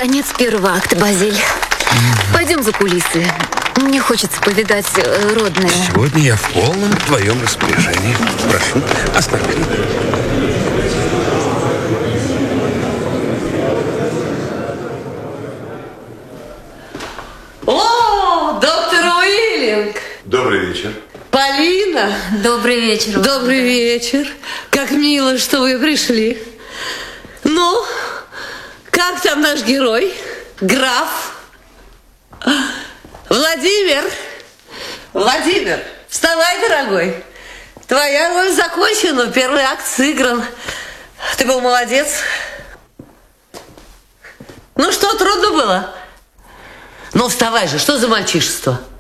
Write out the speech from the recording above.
Конец первого акта, Базиль. Пойдем за кулисы. Мне хочется повидать родное. Сегодня я в полном твоем распоряжении. Прошу, останови. О, доктор Уиллинг! Добрый вечер. Полина! Добрый вечер. Добрый вечер. Как мило, что вы пришли. Ну, как там наш герой? Граф? Владимир! Владимир, вставай, дорогой. Твоя роль закончена, первый акт сыгран. Ты был молодец. Ну что, трудно было? Ну, вставай же, что за мальчишество?